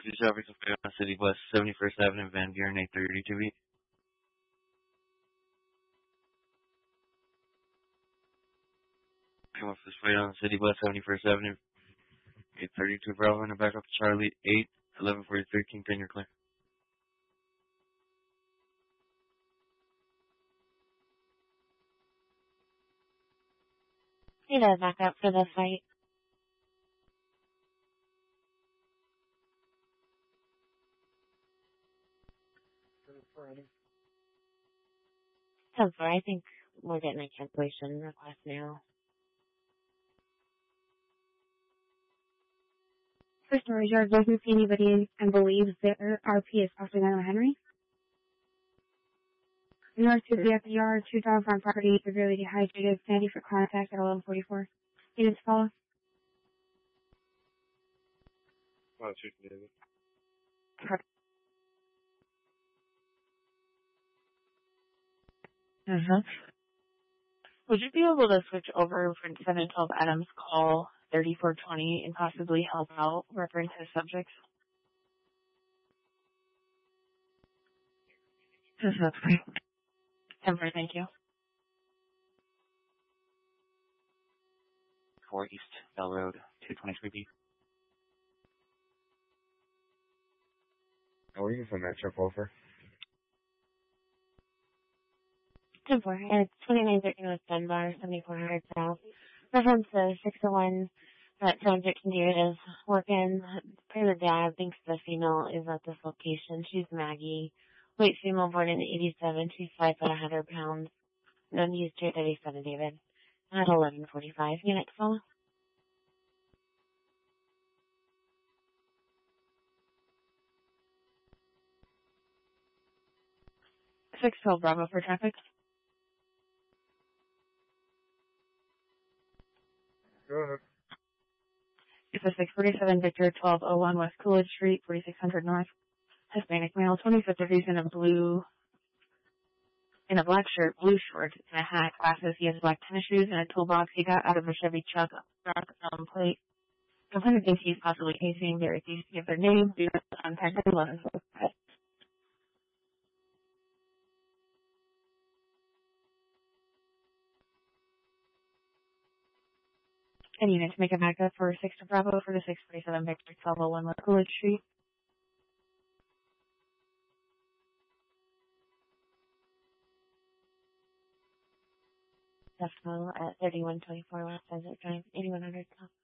Northeast traffic on City Bus, 71st Avenue, Van Buren, 832B. Come off this way on City Bus, 71st Avenue, 832 Bravo, and back up to Charlie, 81143 Kingpin, you're clear. Need to back up for the fight. So far, I think we're getting a cancellation request now. First story yard doesn't see anybody and believes their RP is crossing on Henry. North to the FDR, 2 dogs on property, severely dehydrated, standing for contact at 1144. Units follow. Would you be able to switch over from 712 Adams call 3420 and possibly help out reference his subjects? Temper, thank you. 4 East Bell Road, 223B. How are you from that trip over? 10-4, it's 2913 West Dunbar, 7400 South. Reference 601 that Subject David is working. Per the dad, thinks the female is at this location. She's Maggie. Weight female, born in 87. She's 5 foot 100 pounds. Known use to 37 David. At 1145. Unit follow. Six 12 Bravo for traffic. Go ahead. It's a 647 Victor, 1201 West Coolidge Street, 4600 North. Hispanic male, 25th degrees in a black shirt, blue shorts, and a hat, glasses. He has black tennis shoes and a toolbox he got out of a Chevy truck plate. Complainant thinks he's possibly casing. They refuse to give their name. Do not contact anyone. And you need to make a backup for 6 to Bravo for the 647 Victor, 1201 West Coolidge Street. That's at 3124 West Desert Drive, 8100 South.